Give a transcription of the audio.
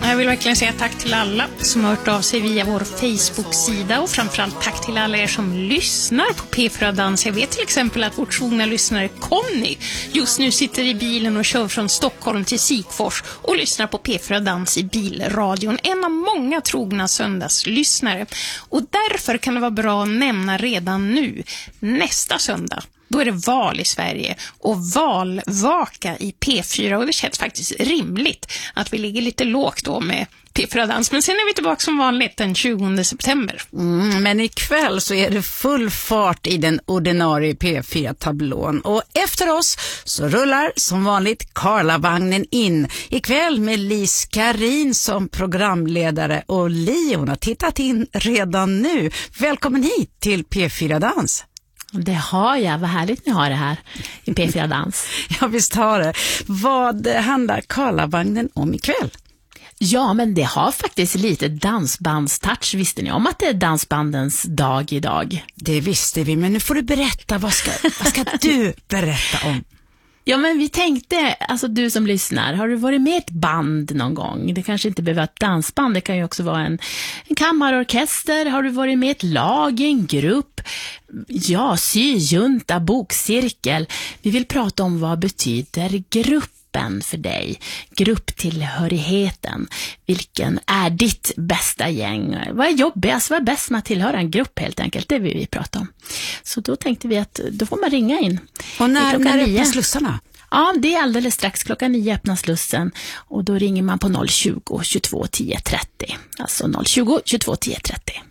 Jag vill verkligen säga tack till alla som har hört av sig via vår Facebook-sida och framförallt tack till alla er som lyssnar på P4 Dans. Jag vet till exempel att vår trogna lyssnare Conny just nu sitter i bilen och kör från Stockholm till Sikfors och lyssnar på P4 Dans i bilradion. En av många trogna söndagslyssnare. Och därför kan det vara bra att nämna redan nu, nästa söndag. Då är det val i Sverige och valvaka i P4 och det känns faktiskt rimligt att vi ligger lite lågt då med P4 Dans. Men sen är vi tillbaka som vanligt den 20 september. Men ikväll så är det full fart i den ordinarie P4-tablån. Och efter oss så rullar som vanligt Karlavagnen in. Ikväll med Lis Karin som programledare. Och Hon har tittat in redan nu. Välkommen hit till P4 Dans. Det har jag, vad härligt ni har det här i P4 Dans. Ja, visst har det. Vad handlar Karlavagnen om ikväll? Ja, men det har faktiskt lite dansbandstouch. Visste ni om att det är dansbandens dag idag? Det visste vi, men nu får du berätta. Vad ska du berätta om? Ja, men vi tänkte, alltså du som lyssnar, har du varit med i ett band någon gång? Det kanske inte behöver vara ett dansband, det kan ju också vara en kammarorkester. Har du varit med i ett lag, en grupp? Ja, syjunta, bokcirkel. Vi vill prata om vad betyder gruppen för dig, grupptillhörigheten. Vilken är ditt bästa gäng? Vad är jobbigast, vad är bäst med att tillhöra en grupp helt enkelt? Det vill vi prata om. Så då tänkte vi att då får man ringa in. Och när öppnas slussarna? Ja, det är alldeles strax. 9:00 öppnas slussen och då ringer man på 020 22 10 30. Alltså 020 22 10 30.